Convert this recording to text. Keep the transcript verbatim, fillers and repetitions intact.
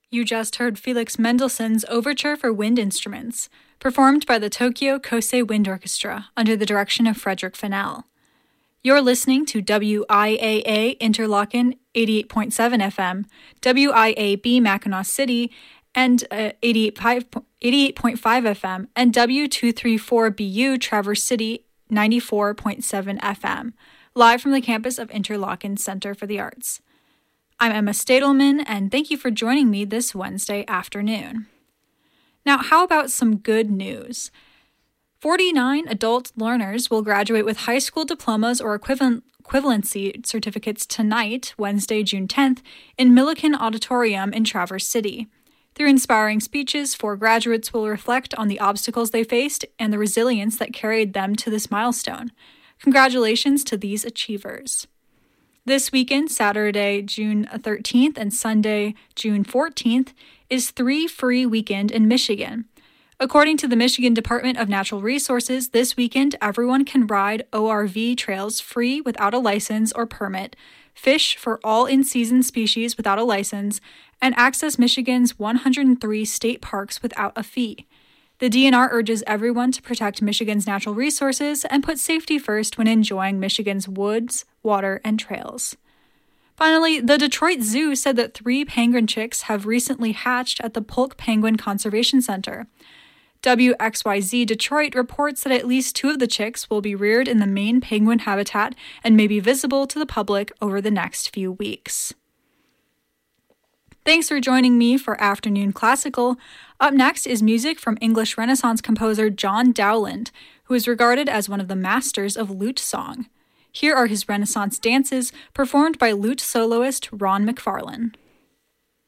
You just heard Felix Mendelssohn's Overture for Wind Instruments, performed by the Tokyo Kosei Wind Orchestra under the direction of Frederick Fennell. You're listening to W I A A Interlochen eighty-eight point seven F M, W I A B Mackinac City, and uh, eighty-eight point five F M, and W two thirty-four B U Traverse City ninety-four point seven F M, live from the campus of Interlochen Center for the Arts. I'm Emma Stadelman, and thank you for joining me this Wednesday afternoon. Now, how about some good news? forty-nine adult learners will graduate with high school diplomas or equivalent equivalency certificates tonight, Wednesday, June tenth, in Milliken Auditorium in Traverse City. Their inspiring speeches, four graduates will reflect on the obstacles they faced and the resilience that carried them to this milestone. Congratulations to these achievers. This weekend, Saturday, June thirteenth, and Sunday, June fourteenth, is Three Free Weekend in Michigan. According to the Michigan Department of Natural Resources, this weekend everyone can ride O R V trails free without a license or permit, fish for all in-season species without a license, and access Michigan's one hundred three state parks without a fee. The D N R urges everyone to protect Michigan's natural resources and put safety first when enjoying Michigan's woods, water, and trails. Finally, the Detroit Zoo said that three penguin chicks have recently hatched at the Polk Penguin Conservation Center. W X Y Z Detroit reports that at least two of the chicks will be reared in the main penguin habitat and may be visible to the public over the next few weeks. Thanks for joining me for Afternoon Classical. Up next is music from English Renaissance composer John Dowland, who is regarded as one of the masters of lute song. Here are his Renaissance dances, performed by lute soloist Ron McFarlane.